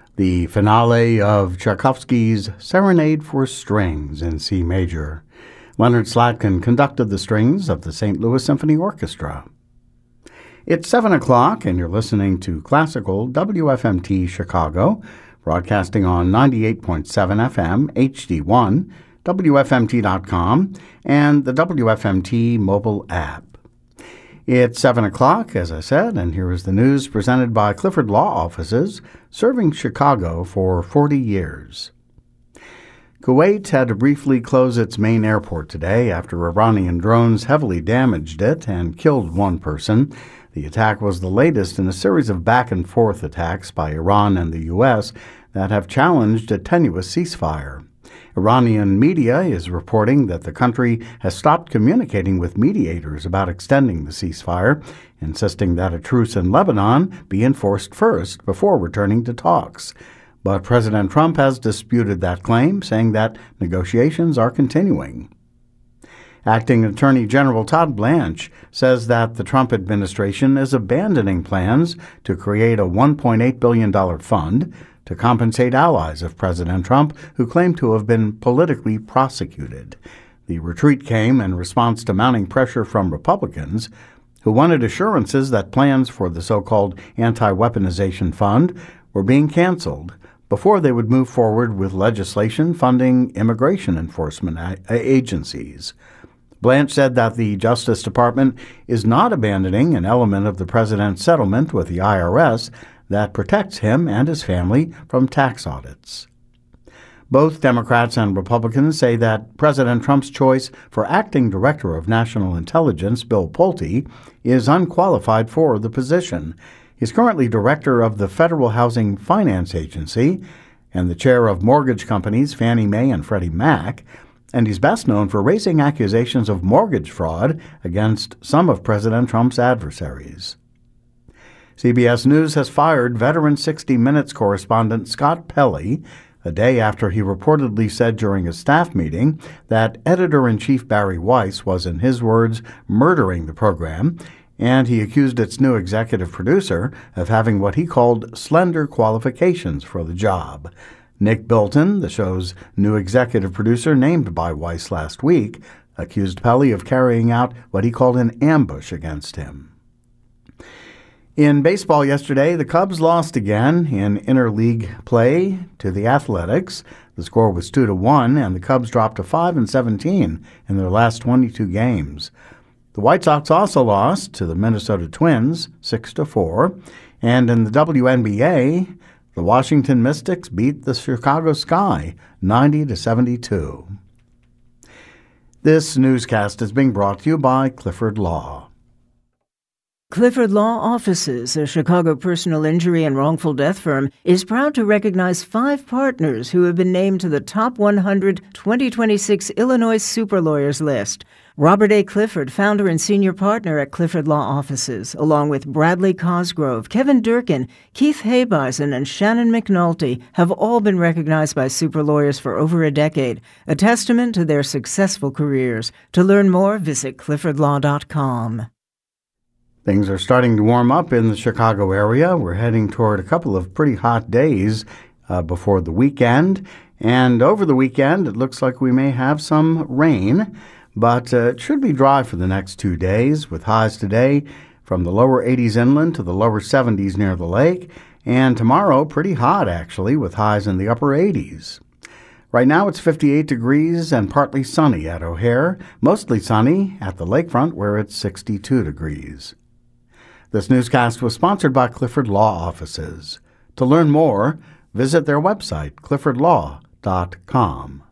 the finale of Tchaikovsky's Serenade for Strings in C major. Leonard Slatkin conducted the strings of the St. Louis Symphony Orchestra. It's 7 o'clock, and you're listening to Classical WFMT Chicago, broadcasting on 98.7 FM, HD1, WFMT.com, and the WFMT mobile app. It's 7 o'clock, as I said, and here is the news presented by Clifford Law Offices, serving Chicago for 40 years. Kuwait had to briefly close its main airport today after Iranian drones heavily damaged it and killed one person. The attack was the latest in a series of back-and-forth attacks by Iran and the U.S. that have challenged a tenuous ceasefire. Iranian media is reporting that the country has stopped communicating with mediators about extending the ceasefire, insisting that a truce in Lebanon be enforced first before returning to talks. But President Trump has disputed that claim, saying that negotiations are continuing. Acting Attorney General Todd Blanche says that the Trump administration is abandoning plans to create a $1.8 billion fund to compensate allies of President Trump who claim to have been politically prosecuted. The retreat came in response to mounting pressure from Republicans who wanted assurances that plans for the so-called anti-weaponization fund were being canceled before they would move forward with legislation funding immigration enforcement agencies. Blanche said that the Justice Department is not abandoning an element of the president's settlement with the IRS that protects him and his family from tax audits. Both Democrats and Republicans say that President Trump's choice for acting director of national intelligence, Bill Pulte, is unqualified for the position. He's currently director of the Federal Housing Finance Agency and the chair of mortgage companies Fannie Mae and Freddie Mac, and he's best known for raising accusations of mortgage fraud against some of President Trump's adversaries. CBS News has fired veteran 60 Minutes correspondent Scott Pelley a day after he reportedly said during a staff meeting that editor-in-chief Barry Weiss was, in his words, murdering the program, and he accused its new executive producer of having what he called slender qualifications for the job. Nick Bilton, the show's new executive producer named by Weiss last week, accused Pelley of carrying out what he called an ambush against him. In baseball yesterday, the Cubs lost again in interleague play to the Athletics. The score was 2-1, and the Cubs dropped to 5-17 in their last 22 games. The White Sox also lost to the Minnesota Twins 6-4, and in the WNBA, the Washington Mystics beat the Chicago Sky 90-72. This newscast is being brought to you by Clifford Law. Clifford Law Offices, a Chicago personal injury and wrongful death firm, is proud to recognize 5 partners who have been named to the Top 100 2026 Illinois Super Lawyers list. Robert A. Clifford, founder and senior partner at Clifford Law Offices, along with Bradley Cosgrove, Kevin Durkin, Keith Habeisen, and Shannon McNulty, have all been recognized by super lawyers for over a decade, a testament to their successful careers. To learn more, visit cliffordlaw.com. Things are starting to warm up in the Chicago area. We're heading toward a couple of pretty hot days before the weekend. And over the weekend, it looks like we may have some rain, but it should be dry for the next 2 days, with highs today from the lower 80s inland to the lower 70s near the lake. And tomorrow, pretty hot, actually, with highs in the upper 80s. Right now, it's 58 degrees and partly sunny at O'Hare, mostly sunny at the lakefront where it's 62 degrees. This newscast was sponsored by Clifford Law Offices. To learn more, visit their website, cliffordlaw.com.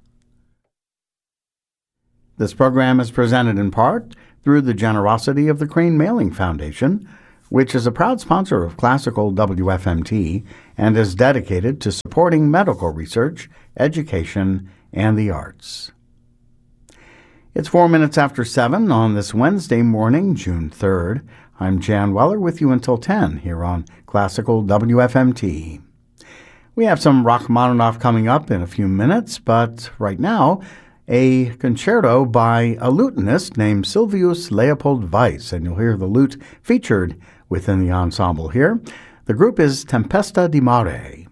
This program is presented in part through the generosity of the Crane Mailing Foundation, which is a proud sponsor of Classical WFMT and is dedicated to supporting medical research, education, and the arts. It's 4 minutes after 7 on this Wednesday morning, June 3rd. I'm Jan Weller with you until 10 here on Classical WFMT. We have some Rachmaninoff coming up in a few minutes, but right now, a concerto by a lutenist named Silvius Leopold Weiss, and you'll hear the lute featured within the ensemble here. The group is Tempesta di Mare.